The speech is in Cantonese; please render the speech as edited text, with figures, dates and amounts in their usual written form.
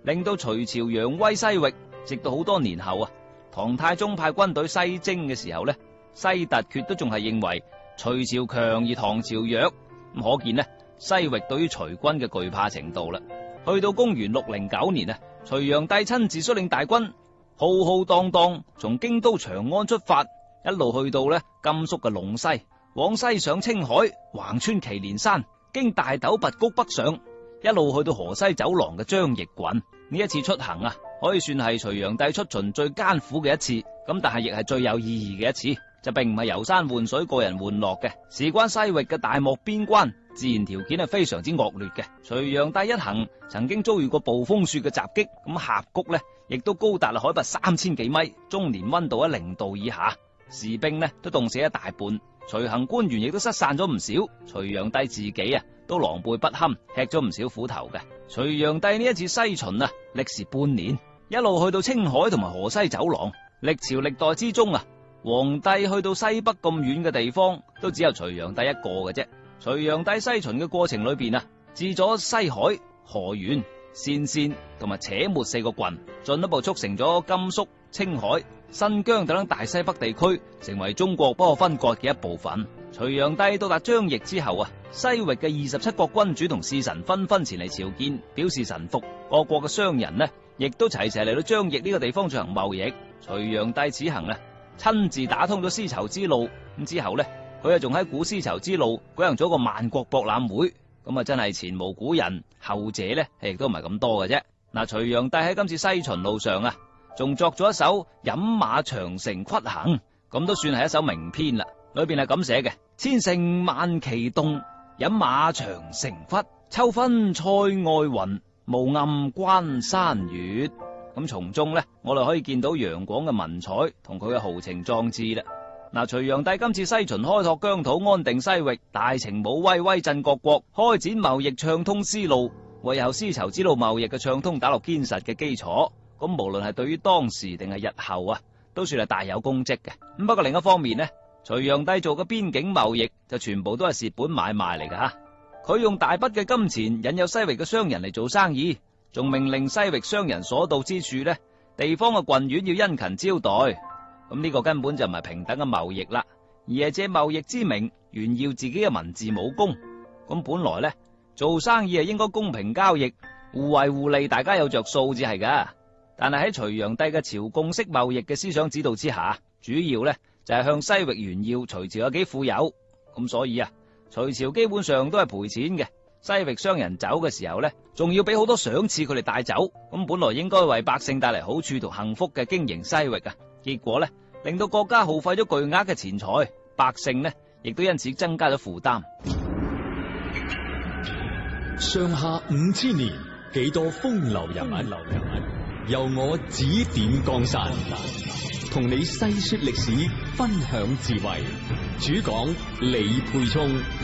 令到隋朝揚威西域。直到好多年後啊，唐太宗派軍隊西征嘅時候呢，西突厥都仲係認為隋朝強而唐朝弱，咁可見呢，西域對於隋軍嘅懼怕程度啦。去到公元609年啊，隋煬帝親自率領大軍，浩浩蕩蕩從京都長安出發，一路去到呢甘肅嘅隴西，往西上青海，橫穿祁連山，經大斗拔谷北上，一路去到河西走廊嘅張掖郡。呢一次出行啊，可以算係隋煬帝出巡最艱苦嘅一次，咁但係亦係最有意義嘅一次，就並唔係遊山玩水、個人玩樂嘅。事關西域嘅大漠邊關，自然條件係非常之惡劣嘅。隋煬帝一行曾經遭遇過暴風雪嘅襲擊，咁峽谷呢亦都高達海拔3000幾米，終年溫度喺0度以下，士兵呢都凍死一大半，隨行官員亦都失散咗唔少。隋煬帝自己啊都狼狽不堪，吃咗唔少苦頭嘅。隋煬帝呢一次西巡啊，歷時半年，一路去到青海同埋河西走廊。歷朝歷代之中啊，皇帝去到西北咁遠嘅地方，都只有隋煬帝一個嘅啫。隋煬帝西巡嘅過程裏邊啊，治咗西海、河源、鄯善同埋且末4個郡，進一步促成咗甘肅、青海、新疆等等大西北地區成為中國不可分割嘅一部分。隋煬帝到達張掖之後啊，西域嘅27國君主同使臣紛紛前嚟朝見，表示臣服。各國嘅商人呢，亦都齊齊嚟到張掖呢個地方進行貿易。隋煬帝此行啊，親自打通咗絲綢之路，咁之後呢，佢啊仲喺古絲綢之路舉行咗個萬國博覽會，咁啊真係前無古人，後者呢亦都唔係咁多嘅啫。嗱，隋煬帝喺今次西巡路上啊，仲作咗一首飲馬長城屈行，咁都算係一首名篇啦。裏邊係咁寫嘅：千乘萬騎動，飲馬長城屈，秋分塞外雲，暮暗關山月。咁從中呢，我哋可以見到楊廣嘅文采同佢嘅豪情壯志啦。嗱，隋煬帝今次西巡開拓疆土，安定西域，大程武威，威震各國，開展貿易，暢通絲路，為後絲綢之路貿易嘅暢通打落堅實嘅基礎。咁無論係對於當時定係日後啊，都算係大有功績嘅。咁不過另一方面呢，隋煬帝做嘅邊境貿易就全部都係蝕本買賣嚟噶吓。佢用大筆嘅金錢引誘西域嘅商人嚟做生意，仲命令西域商人所到之處呢，地方嘅郡縣要殷勤招待。咁呢個根本就唔係平等嘅貿易啦，而係借貿易之名炫耀自己嘅文治武功。咁本來呢，做生意係應該公平交易，互惠互利，大家有着數至係噶。但係喺隋煬帝嘅朝貢式貿易嘅思想指導之下，主要呢就係向西域炫耀隋朝有幾富有。咁所以啊，隋朝基本上都係賠錢嘅。西域商人走嘅時候呢，仲要俾好多賞賜佢哋帶走。咁本來應該為百姓帶嚟好處同幸福嘅經營西域啊，結果呢，令到國家耗費咗巨額嘅錢財，百姓呢亦都因此增加咗負擔。 上下5000年，幾多風流人物，由我指點江山，同你細說歷史，分享智慧。主講李沛聰。